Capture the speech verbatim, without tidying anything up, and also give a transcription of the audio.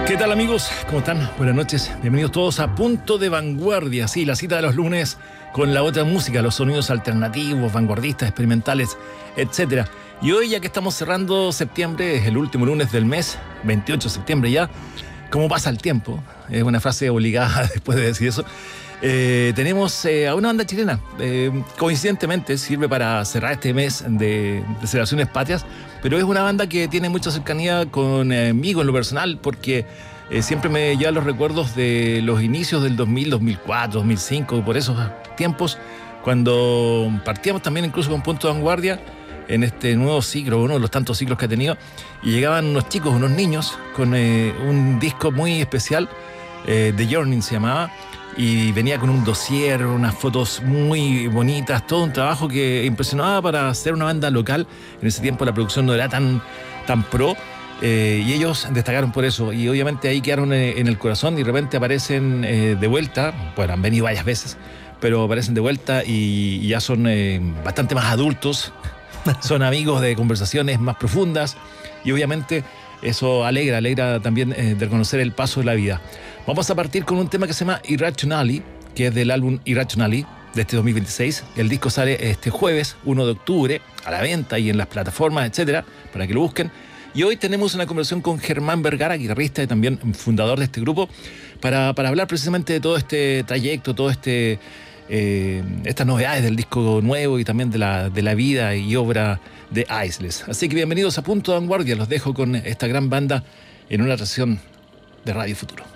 ¿Qué tal, amigos? ¿Cómo están? Buenas noches. Bienvenidos todos a Punto de Vanguardia. Sí, la cita de los lunes con la otra música, los sonidos alternativos, vanguardistas, experimentales, etcétera. Y hoy, ya que estamos cerrando septiembre, es el último lunes del mes, veintiocho de septiembre ya. ¿Cómo pasa el tiempo? Es una frase obligada después de decir eso. Eh, tenemos eh, a una banda chilena. Eh, coincidentemente sirve para cerrar este mes de, de celebraciones patrias, pero es una banda que tiene mucha cercanía conmigo en lo personal, porque eh, siempre me lleva los recuerdos de los inicios del dos mil, dos mil cuatro, dos mil cinco, por esos tiempos, cuando partíamos también incluso con Punto de Vanguardia en este nuevo ciclo, uno de los tantos ciclos que ha tenido, y llegaban unos chicos, unos niños, con eh, un disco muy especial, eh, The Journey se llamaba, y venía con un dossier, unas fotos muy bonitas, todo un trabajo que impresionaba para ser una banda local. En ese tiempo la producción no era tan, tan pro, eh, y ellos destacaron por eso, y obviamente ahí quedaron eh, en el corazón, y de repente aparecen eh, de vuelta. Bueno, han venido varias veces, pero aparecen de vuelta y, y ya son eh, bastante más adultos, son amigos de conversaciones más profundas, y obviamente eso alegra, alegra también eh, de reconocer el paso de la vida. Vamos a partir con un tema que se llama Irrationally, que es del álbum Irrationally de este dos mil veintiséis. El disco sale este jueves, uno de octubre, a la venta y en las plataformas, etcétera, para que lo busquen. Y hoy tenemos una conversación con Germán Vergara, guitarrista y también fundador de este grupo, para, para hablar precisamente de todo este trayecto, todo este eh, estas novedades del disco nuevo y también de la, de la vida y obra de Aisles. Así que bienvenidos a Punto de Vanguardia. Los dejo con esta gran banda en una sesión de Radio Futuro.